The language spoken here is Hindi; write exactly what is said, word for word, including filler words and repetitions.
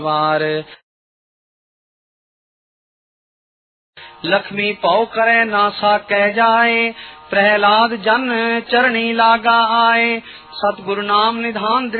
वार लक्ष्मी पौ करे नासा कह जाए, प्रहलाद जन चरणी लागा आए। सतगुरु नाम निधान